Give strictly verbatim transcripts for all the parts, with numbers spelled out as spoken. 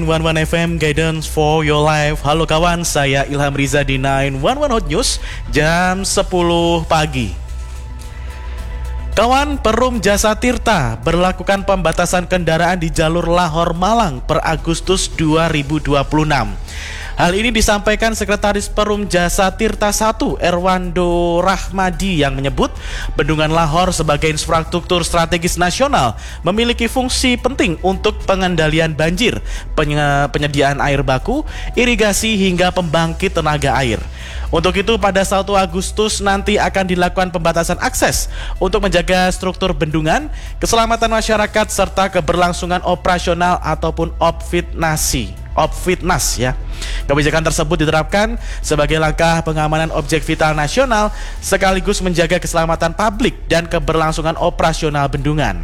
sembilan satu F M Guidance for Your Life. Halo kawan, saya Ilham Riza di sembilan satu Hot News jam sepuluh pagi. Kawan, Perum Jasa Tirta berlakukan pembatasan kendaraan di jalur Lahore Malang per Agustus dua ribu dua puluh enam. Hal ini disampaikan Sekretaris Perum Jasa Tirta satu Erwando Rahmadi yang menyebut Bendungan Lahore sebagai infrastruktur strategis nasional memiliki fungsi penting untuk pengendalian banjir, penyediaan air baku, irigasi hingga pembangkit tenaga air. Untuk itu pada satu Agustus nanti akan dilakukan pembatasan akses untuk menjaga struktur bendungan, keselamatan masyarakat serta keberlangsungan operasional ataupun opfitnasi. Opfitnas ya. Kebijakan tersebut diterapkan sebagai langkah pengamanan objek vital nasional sekaligus menjaga keselamatan publik dan keberlangsungan operasional bendungan.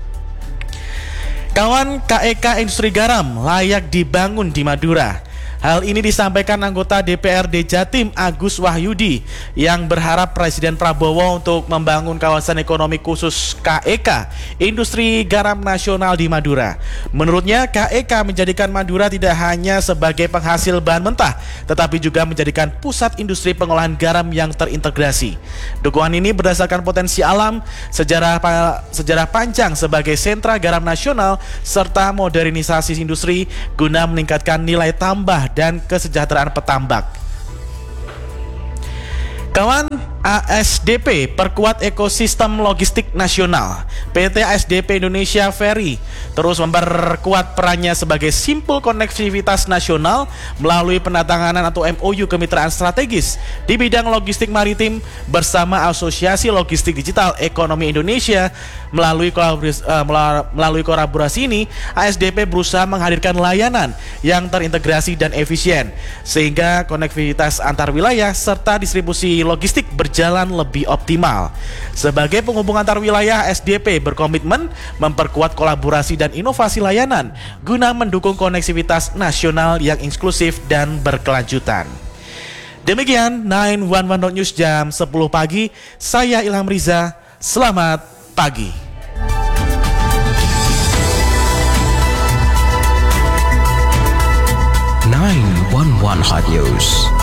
Kawan, K E K Industri Garam layak dibangun di Madura. Hal ini disampaikan anggota D P R D Jatim Agus Wahyudi yang berharap Presiden Prabowo untuk membangun kawasan ekonomi khusus K E K Industri Garam Nasional di Madura. Menurutnya K E K menjadikan Madura tidak hanya sebagai penghasil bahan mentah, tetapi juga menjadikan pusat industri pengolahan garam yang terintegrasi. Dukungan ini berdasarkan potensi alam, sejarah sejarah panjang sebagai sentra garam nasional serta modernisasi industri guna meningkatkan nilai tambah dan kesejahteraan petambak. Kawan, A S D P perkuat ekosistem logistik nasional. P T A S D P Indonesia Ferry terus memperkuat perannya sebagai simpul konektivitas nasional melalui penandatanganan atau M O U kemitraan strategis di bidang logistik maritim bersama Asosiasi Logistik Digital Ekonomi Indonesia. Melalui kolaborasi, uh, melalui kolaborasi ini, A S D P berusaha menghadirkan layanan yang terintegrasi dan efisien sehingga konektivitas antar wilayah serta distribusi logistik berjalan lebih optimal. Sebagai penghubung antar wilayah, A S D P berkomitmen memperkuat kolaborasi dan inovasi layanan guna mendukung konektivitas nasional yang inklusif dan berkelanjutan. Demikian sembilan satu Hot News jam sepuluh pagi. Saya Ilham Riza. Selamat pagi. sembilan satu Hot News.